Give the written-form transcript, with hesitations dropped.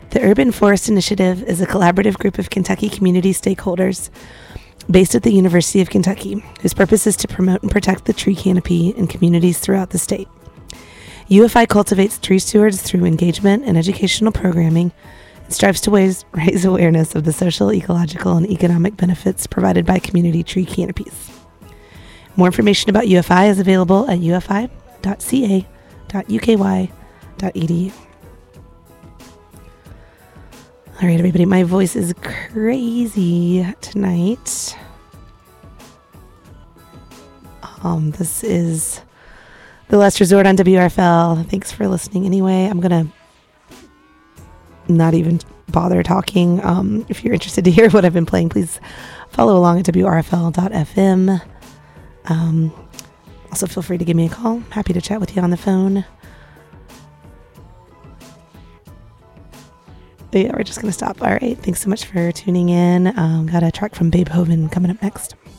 The Urban Forest Initiative is a collaborative group of Kentucky community stakeholders based at the University of Kentucky, whose purpose is to promote and protect the tree canopy in communities throughout the state. UFI cultivates tree stewards through engagement and educational programming and strives to raise awareness of the social, ecological, and economic benefits provided by community tree canopies. More information about UFI is available at ufi.ca.uky.edu. All right, everybody, my voice is crazy tonight. This is The Last Resort on WRFL. Thanks for listening anyway. I'm going to not even bother talking. If you're interested to hear what I've been playing, please follow along at WRFL.fm. Also, feel free to give me a call. Happy to chat with you on the phone. But yeah, we're just going to stop. All right. Thanks so much for tuning in. Got a track from Beethoven coming up next.